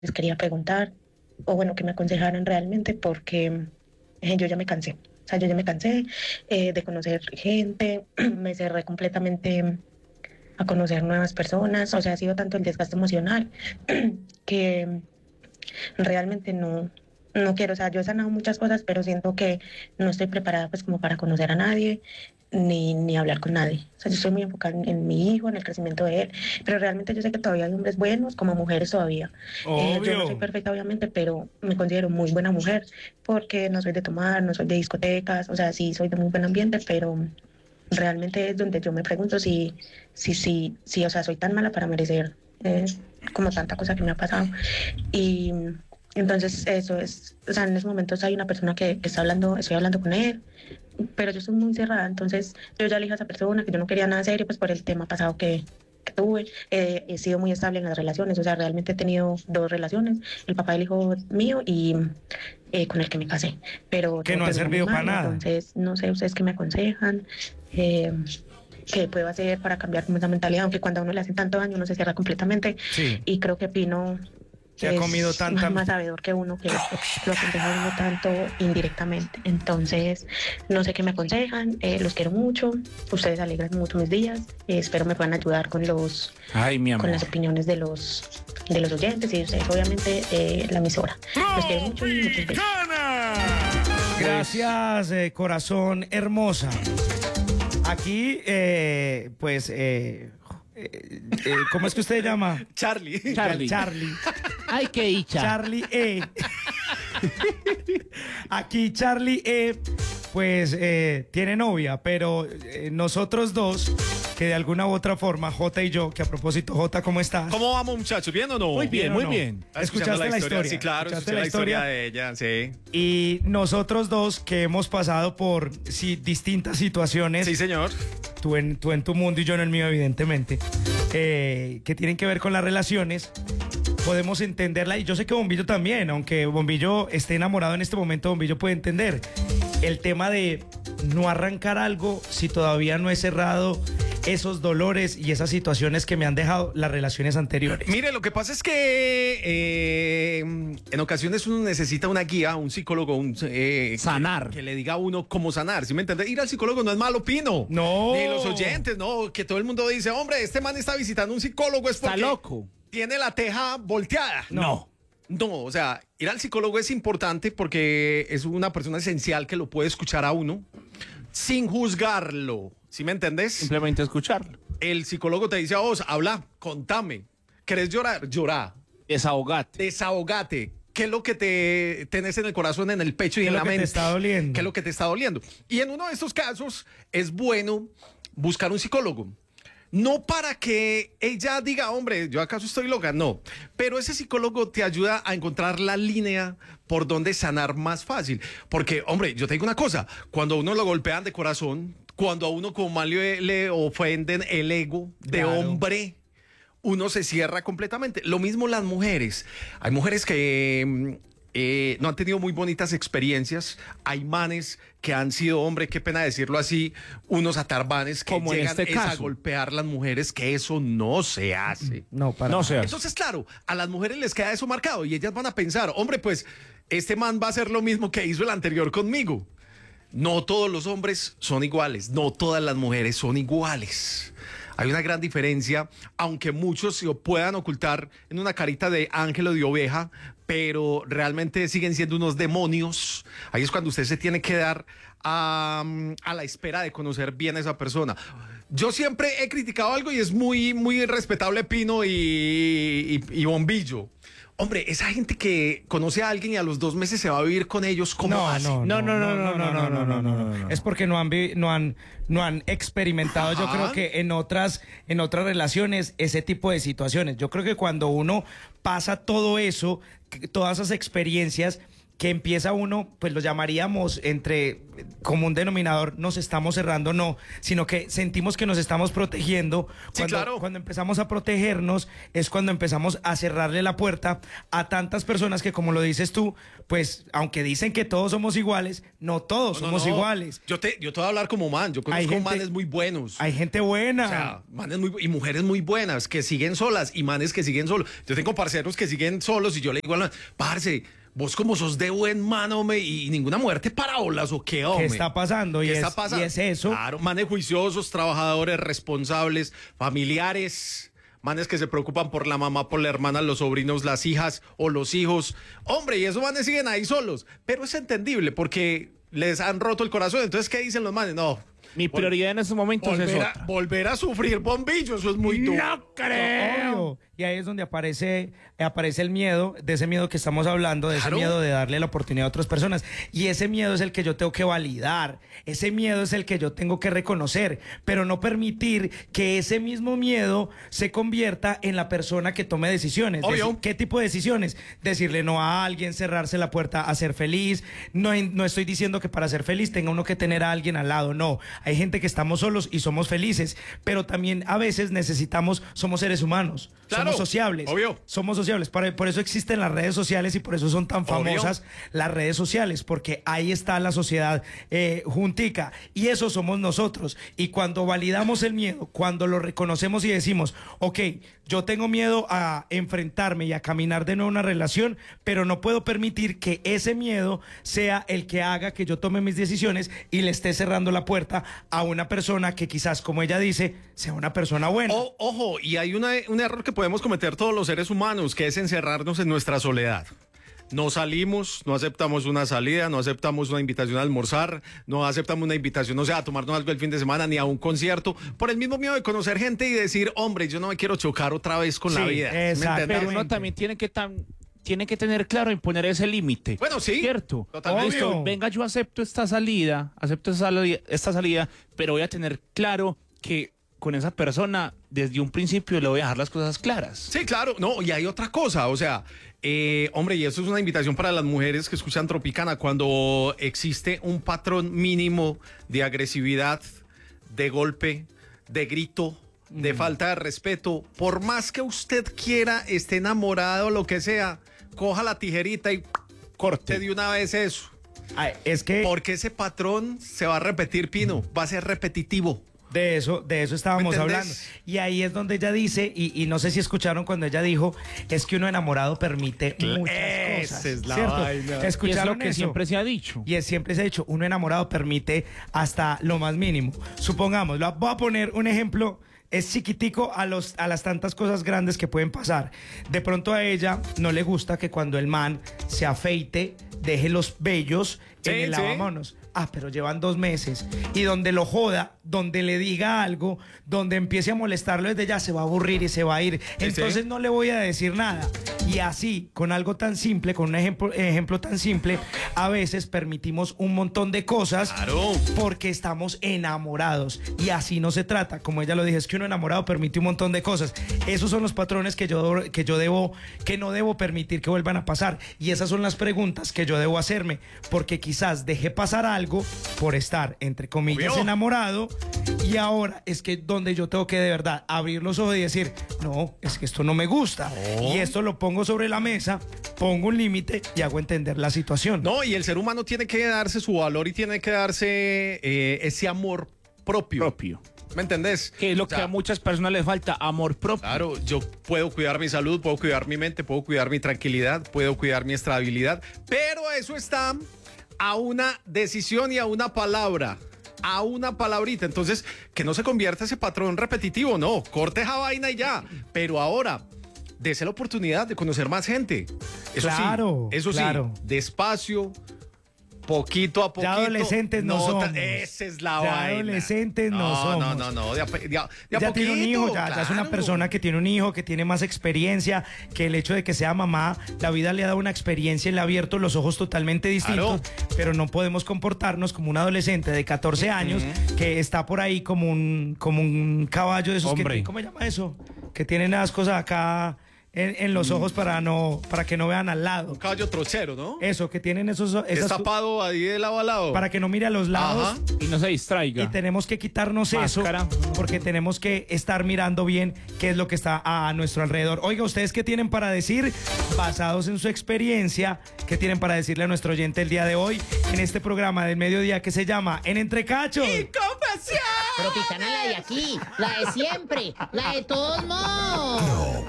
les quería preguntar, o bueno, que me aconsejaran realmente, porque yo ya me cansé. O sea, yo ya me cansé de conocer gente, me cerré completamente a conocer nuevas personas, o sea, ha sido tanto el desgaste emocional que realmente no quiero, o sea, yo he sanado muchas cosas, pero siento que no estoy preparada pues como para conocer a nadie, ni hablar con nadie. O sea, yo estoy muy enfocada en mi hijo, en el crecimiento de él, pero realmente yo sé que todavía hay hombres buenos, como mujeres todavía. Yo no soy Obvio. perfecta, obviamente, pero me considero muy buena mujer, porque no soy de tomar, no soy de discotecas, o sea, sí soy de muy buen ambiente, pero realmente es donde yo me pregunto si, o sea, soy tan mala para merecer como tanta cosa que me ha pasado. Y entonces eso es, o sea, en esos momentos hay una persona que está hablando, estoy hablando con él, pero yo soy muy cerrada, entonces yo ya elegí a esa persona, que yo no quería nada serio, pues por el tema pasado que tuve. He sido muy estable en las relaciones, o sea, realmente he tenido dos relaciones, el papá del hijo mío y con el que me casé, pero Que todo no han terminó muy servido para mal, nada. entonces no sé ustedes qué me aconsejan. Eh, ¿Qué puedo hacer para cambiar como esa mentalidad? Aunque cuando a uno le hacen tanto daño, uno se cierra completamente. Sí, Y creo que Pino se ha comido es tanta... más sabedor que uno, que lo aconseja a uno tanto indirectamente. Entonces, no sé qué me aconsejan, los quiero mucho, ustedes alegran mucho mis días, espero me puedan ayudar Ay, mi con amor. las opiniones de los oyentes y ustedes, obviamente, la emisora. Los quiero mucho y muchos besos. ¡Tropicana! Pues, Gracias, corazón hermosa. Aquí, ¿cómo es que usted llama? Charlie. Charlie. Charlie. Ay, qué dicha. Charlie E. Aquí Charlie E. Pues tiene novia, pero nosotros dos, que de alguna u otra forma, Jota y yo, que a propósito, Jota, ¿cómo estás? ¿Cómo vamos, muchachos? ¿Bien o no? Muy bien, ¿o muy no? bien. ¿Escuchaste la historia? Sí, claro, ¿Escuchaste escuché la historia de ella, sí. Y nosotros dos que hemos pasado por distintas situaciones, Sí, señor. tú en tu mundo y yo en el mío, evidentemente, que tienen que ver con las relaciones, podemos entenderla. Y yo sé que Bombillo también, aunque Bombillo esté enamorado en este momento, Bombillo puede entender el tema de no arrancar algo si todavía no he cerrado esos dolores y esas situaciones que me han dejado las relaciones anteriores. Mire, lo que pasa es que en ocasiones uno necesita una guía, un psicólogo, Sanar. que le diga a uno cómo sanar. ¿Sí me entiende? Ir al psicólogo no es malo, Pino. No. Ni los oyentes, no. Que todo el mundo dice, hombre, este man está visitando un psicólogo, es Está porque loco. tiene la teja volteada. No. No, o sea, ir al psicólogo es importante porque es una persona esencial que lo puede escuchar a uno sin juzgarlo. ¿Sí me entendés? Simplemente escucharlo. El psicólogo te dice a vos, habla, contame. ¿Querés llorar? Llorá. Desahogate. Desahogate. ¿Qué es lo que te tenés en el corazón, en el pecho y ¿Qué en es la lo que te mente? está doliendo? ¿Qué es lo que te está doliendo? Y en uno de estos casos es bueno buscar un psicólogo. No para que ella diga, hombre, yo acaso estoy loca, no. Pero ese psicólogo te ayuda a encontrar la línea por donde sanar más fácil. Porque, hombre, yo te digo una cosa, cuando a uno lo golpean de corazón, cuando a uno como mal le ofenden el ego de Claro. hombre, uno se cierra completamente. Lo mismo las mujeres. Hay mujeres que no han tenido muy bonitas experiencias. Hay manes que han sido, hombre, qué pena decirlo así, unos atarbanes que Como en llegan este es a caso. golpear las mujeres, que eso no se hace. No, para No nada. seas. Entonces, claro, a las mujeres les queda eso marcado y ellas van a pensar, hombre, pues este man va a hacer lo mismo que hizo el anterior conmigo. No todos los hombres son iguales, no todas las mujeres son iguales. Hay una gran diferencia, aunque muchos se puedan ocultar en una carita de ángel o de oveja, pero realmente siguen siendo unos demonios. Ahí es cuando usted se tiene que dar a la espera de conocer bien a esa persona. Yo siempre he criticado algo y es muy, muy respetable Pino y Bombillo. Hombre, esa gente que conoce a alguien y a los 2 meses se va a vivir con ellos, ¿cómo hace? No. Es porque no han experimentado, yo Ajá. creo que en otras relaciones, ese tipo de situaciones. Yo creo que cuando uno pasa todo eso, todas esas experiencias, que empieza uno, pues lo llamaríamos entre como un denominador, nos estamos cerrando, no, sino que sentimos que nos estamos protegiendo. Sí, claro. Cuando empezamos a protegernos es cuando empezamos a cerrarle la puerta a tantas personas que, como lo dices tú, pues aunque dicen que todos somos iguales, no todos somos iguales. Yo te voy a hablar como man, yo conozco manes muy buenos. Hay gente buena. O sea, manes y mujeres muy buenas que siguen solas y manes que siguen solos. Yo tengo parceros que siguen solos y yo le digo, parce, vos como sos de buen man, hombre, y ninguna mujer te para bolas, ¿o qué, hombre? ¿Qué está pasando? ¿Qué está pasando? Y es eso. Claro, manes juiciosos, trabajadores, responsables, familiares, manes que se preocupan por la mamá, por la hermana, los sobrinos, las hijas o los hijos. Hombre, y esos manes siguen ahí solos. Pero es entendible porque les han roto el corazón. Entonces, ¿qué dicen los manes? No. Mi prioridad en estos momentos es otra. Volver a sufrir bombillo, eso es muy duro. ¡No creo! Obvio. Y ahí es donde aparece el miedo, de ese miedo que estamos hablando, de ese miedo de darle la oportunidad a otras personas. Y ese miedo es el que yo tengo que validar, ese miedo es el que yo tengo que reconocer, pero no permitir que ese mismo miedo se convierta en la persona que tome decisiones. Obvio. ¿Qué tipo de decisiones? Decirle no a alguien, cerrarse la puerta a ser feliz. No estoy diciendo que para ser feliz tenga uno que tener a alguien al lado, no. Hay gente que estamos solos y somos felices, pero también a veces somos seres humanos, claro, somos sociables. Obvio. Somos sociables. Por eso existen las redes sociales y por eso son tan famosas las redes sociales, porque ahí está la sociedad juntica y eso somos nosotros. Y cuando validamos el miedo, cuando lo reconocemos y decimos, ok, yo tengo miedo a enfrentarme y a caminar de nuevo una relación, pero no puedo permitir que ese miedo sea el que haga que yo tome mis decisiones y le esté cerrando la puerta a una persona que quizás, como ella dice, sea una persona buena. Ojo, y hay un error que podemos cometer todos los seres humanos, que es encerrarnos en nuestra soledad. No salimos, no aceptamos una salida, no aceptamos una invitación a almorzar, no aceptamos una invitación, o sea, a tomarnos algo el fin de semana, ni a un concierto, por el mismo miedo de conocer gente y decir, hombre, yo no me quiero chocar otra vez con la vida. Exactamente. Pero uno también tiene que tener claro en poner ese límite. Bueno, sí. ¿Cierto? Totalmente. Listo, venga, yo acepto esta salida, pero voy a tener claro que con esa persona desde un principio le voy a dejar las cosas claras. Sí, claro. No, y hay otra cosa, o sea, hombre, y eso es una invitación para las mujeres que escuchan Tropicana, cuando existe un patrón mínimo de agresividad, de golpe, de grito, de falta de respeto, por más que usted quiera, esté enamorado, lo que sea, coja la tijerita y corte de una vez eso. Ay, es que porque ese patrón se va a repetir, Pino, va a ser repetitivo. De eso estábamos hablando. Y ahí es donde ella dice, y no sé si escucharon cuando ella dijo, es que uno enamorado permite muchas cosas. Es la ¿cierto? vaina. Y es lo que siempre se ha dicho. Y siempre se ha dicho, uno enamorado permite hasta lo más mínimo. Supongamos, voy a poner un ejemplo. Es chiquitico a las tantas cosas grandes que pueden pasar. De pronto a ella no le gusta que cuando el man se afeite, deje los vellos en el lavamanos. Pero llevan 2 meses. Y donde lo joda, donde le diga algo, donde empiece a molestarlo desde ya, se va a aburrir y se va a ir. Entonces no le voy a decir nada. Y así, con algo tan simple, con un ejemplo tan simple, a veces permitimos un montón de cosas porque estamos enamorados. Y así no se trata. Como ella lo dijo, es que uno enamorado permite un montón de cosas. Esos son los patrones que no debo permitir que vuelvan a pasar. Y esas son las preguntas que yo debo hacerme. Porque quizás dejé pasar algo por estar, entre comillas, enamorado, y ahora es que donde yo tengo que de verdad abrir los ojos y decir, no, es que esto no me gusta, y esto lo pongo sobre la mesa, pongo un límite y hago entender la situación. No, y el ser humano tiene que darse su valor y tiene que darse ese amor propio. ¿Me entendés? Que es lo que a muchas personas les falta, amor propio. Claro, yo puedo cuidar mi salud, puedo cuidar mi mente, puedo cuidar mi tranquilidad, puedo cuidar mi estabilidad, pero eso está a una decisión y a una palabra, a una palabrita. Entonces, que no se convierta ese patrón repetitivo, no, corte esa vaina y ya. Pero ahora, dése la oportunidad de conocer más gente. Eso sí, despacio, poquito a poquito. Ya adolescentes no somos. Esa es la ya vaina. Adolescentes no somos. No, de a ya poquito, tiene un hijo, ya es una claro. persona que tiene un hijo, que tiene más experiencia, que el hecho de que sea mamá, la vida le ha dado una experiencia y le ha abierto los ojos totalmente distintos, pero no podemos comportarnos como un adolescente de 14 años que está por ahí como un caballo de esos. Hombre. ¿Cómo se llama eso? Que tienen las cosas acá en los ojos para que no vean al lado. Un caballo trochero, ¿no? Eso, que tienen Es esas, tapado ahí de lado a lado. para que no mire a los lados. Ajá. Y no se distraiga. Y tenemos que quitarnos Máscara. eso, porque tenemos que estar mirando bien qué es lo que está a nuestro alrededor. Oiga, ¿ustedes qué tienen para decir, basados en su experiencia, qué tienen para decirle a nuestro oyente el día de hoy en este programa del mediodía que se llama En Entre Cachos? Pero Pitana, la de aquí, la de siempre, la de todos modos.